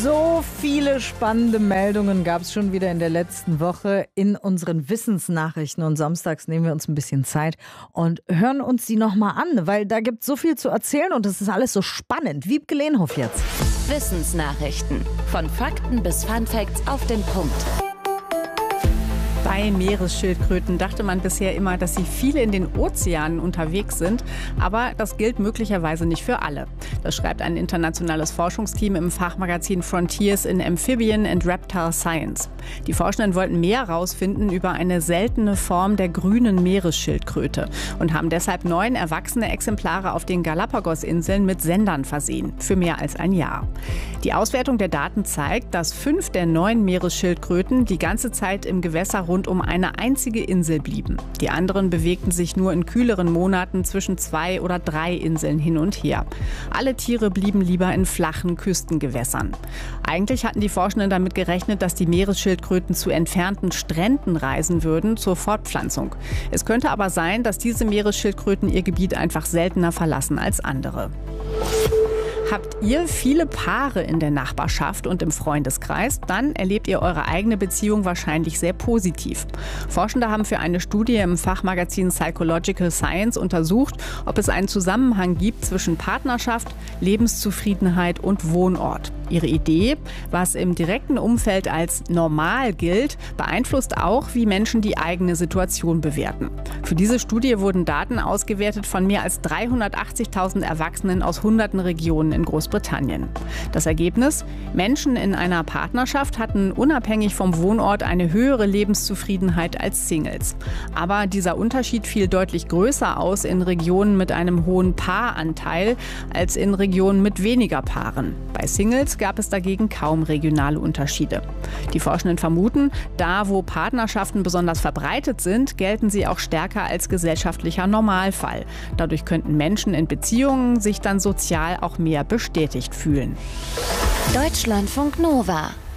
So viele spannende Meldungen gab es schon wieder in der letzten Woche in unseren Wissensnachrichten. Und samstags nehmen wir uns ein bisschen Zeit und hören uns die nochmal an, weil da gibt es so viel zu erzählen und das ist alles so spannend. Wiebke Lehnhoff jetzt. Wissensnachrichten. Von Fakten bis Funfacts auf den Punkt. Bei Meeresschildkröten dachte man bisher immer, dass sie viele in den Ozeanen unterwegs sind. Aber das gilt möglicherweise nicht für alle. Das schreibt ein internationales Forschungsteam im Fachmagazin Frontiers in Amphibian and Reptile Science. Die Forschenden wollten mehr herausfinden über eine seltene Form der grünen Meeresschildkröte und haben deshalb 9 erwachsene Exemplare auf den Galapagos-Inseln mit Sendern versehen, für mehr als ein Jahr. Die Auswertung der Daten zeigt, dass 5 der 9 Meeresschildkröten die ganze Zeit im Gewässer rund um eine einzige Insel blieben. Die anderen bewegten sich nur in kühleren Monaten zwischen 2 oder 3 Inseln hin und her. Alle Tiere blieben lieber in flachen Küstengewässern. Eigentlich hatten die Forschenden damit gerechnet, dass die Meeresschildkröten zu entfernten Stränden reisen würden zur Fortpflanzung. Es könnte aber sein, dass diese Meeresschildkröten ihr Gebiet einfach seltener verlassen als andere. Habt ihr viele Paare in der Nachbarschaft und im Freundeskreis? Dann erlebt ihr eure eigene Beziehung wahrscheinlich sehr positiv. Forschende haben für eine Studie im Fachmagazin Psychological Science untersucht, ob es einen Zusammenhang gibt zwischen Partnerschaft, Lebenszufriedenheit und Wohnort. Ihre Idee, was im direkten Umfeld als normal gilt, beeinflusst auch, wie Menschen die eigene Situation bewerten. Für diese Studie wurden Daten ausgewertet von mehr als 380.000 Erwachsenen aus hunderten Regionen in Großbritannien. Das Ergebnis? Menschen in einer Partnerschaft hatten unabhängig vom Wohnort eine höhere Lebenszufriedenheit als Singles. Aber dieser Unterschied fiel deutlich größer aus in Regionen mit einem hohen Paaranteil als in Regionen mit weniger Paaren. Bei Singles gab es dagegen kaum regionale Unterschiede. Die Forschenden vermuten, da wo Partnerschaften besonders verbreitet sind, gelten sie auch stärker als gesellschaftlicher Normalfall. Dadurch könnten Menschen in Beziehungen sich dann sozial auch mehr bestätigt fühlen. Deutschlandfunk Nova